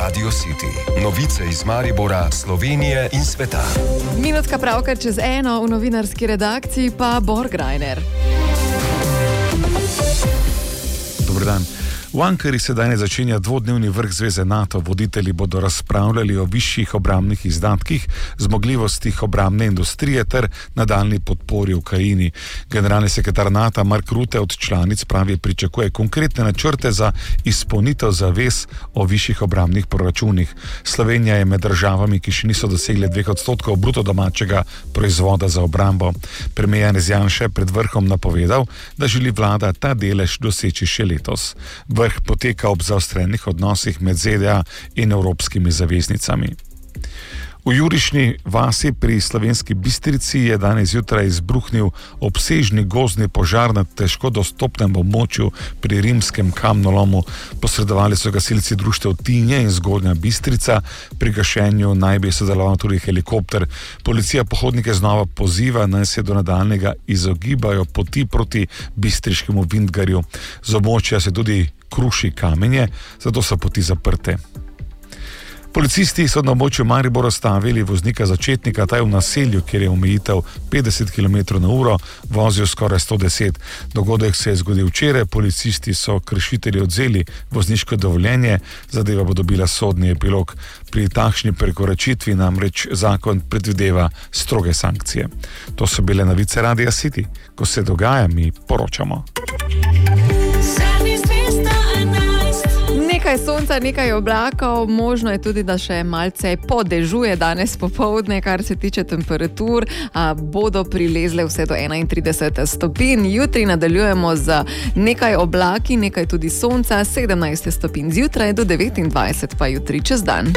Radio City. Novice iz Maribora, Slovenije in sveta. Minutka pravkar čez 1, v novinarski redakciji pa Borgrajner. Dober dan. V Ankari se danes začenja dvodnevni vrh Zveze NATO. Voditelji bodo razpravljali o višjih obrambnih izdatkih, zmogljivostih obrambne industrije ter nadaljnji podpori Ukrajini. Generalni sekretar NATO Mark Rutte od članic pravi pričakuje konkretne načrte za izpolnitev zavez o višjih obrambnih proračunih. Slovenija je med državami, ki še niso dosegli 2% bruto domačega proizvoda za obrambo. Premier Janez Janša je pred vrhom napovedal, da želi vlada ta delež doseči še letos. Vrh poteka ob zaostrenih odnosih med ZDA in evropskimi zaveznicami. V Jurišni vasi pri Slovenski Bistrici je danes zjutraj izbruhnil obsežni gozdni požar na težko dostopnem območju pri rimskem kamnolomu. Posredovali so gasilci društev Tinje in Zgornja Bistrica. Pri gašenju naj bi sodeloval tudi helikopter. Policija pohodnike znova poziva, naj se do nadaljnjega izogibajo poti proti bistriškemu Vintgarju. Z območja se tudi kruši kamenje, zato so poti zaprte. Policisti so na območju Maribora stavili voznika začetnika, ta je v naselju, kjer je omejitev 50 km/h, vozil skoraj 110. Dogodek se je zgodil včeraj, policisti so kršitelji odvzeli vozniško dovoljenje, zadeva bo dobila sodni epilog. Pri takšni prekoračitvi namreč zakon predvideva stroge sankcije. To so bile novice Radia City. Ko se dogaja, mi poročamo. Nekaj sonca, nekaj oblakov, možno je tudi, da še malce podežuje danes popoldne, kar se tiče temperatur, bodo prilezle vse do 31 stopinj. Jutri nadaljujemo z nekaj oblaki, nekaj tudi sonca, 17 stopinj zjutraj do 29 pa jutri čez dan.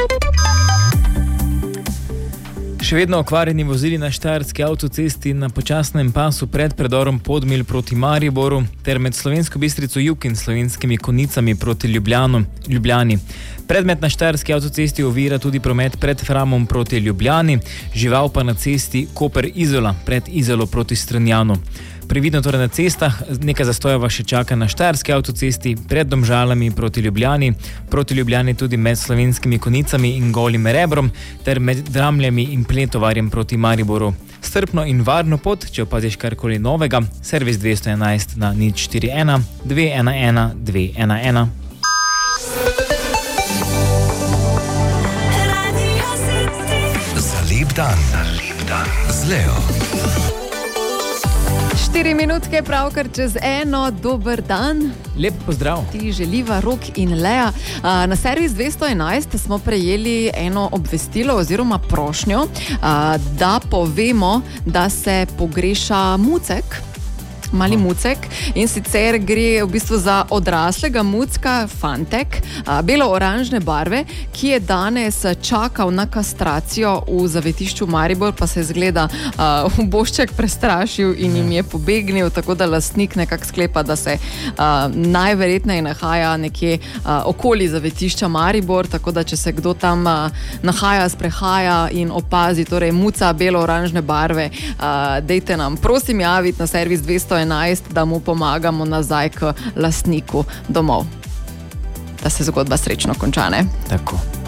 Še vedno okvarjeni vozili na štajerski avtocesti na počasnem pasu pred predorom Podmilj proti Mariboru ter med Slovensko Bistrico jug in Slovenskimi Konjicami proti Ljubljani. Predmet na štajerski avtocesti ovira tudi promet pred Framom proti Ljubljani, žival pa na cesti Koper-Izola pred Izolo proti Strunjanu. Previdno torej na cestah, nekaj zastoja vas še čaka na štajerski avtocesti pred Domžalami proti Ljubljani tudi med Slovenskimi Konjicami in Golim Rebrom ter med Dramljami in Pletovarjem proti Mariboru. Strpno in varno pot, če opaziš karkoli novega, servis 211 na 041 211 211. Za lep dan. Z Leo. 4 minutke pravkar čez 1, dober dan. Lep pozdrav. Ti želiva Rok in Lea. Na servis 211 smo prejeli eno obvestilo oziroma prošnjo, da povemo, da se pogreša mucek. Mali mucek, in sicer gre v bistvu za odraslega mucka, fantek, belo-oranžne barve, ki je danes čakal na kastracijo v zavetišču Maribor, pa se zgleda ubožček prestrašil in jim je pobegnil, tako da lastnik nekako sklepa, da se najverjetneje nahaja nekje okoli zavetišča Maribor, tako da če se kdo tam nahaja, sprehaja in opazi, torej muca belo-oranžne barve, dejte nam prosim javiti na servis 211, da mu pomagamo nazaj k lastniku domov. Da se zgodba srečno konča, ne? Tako.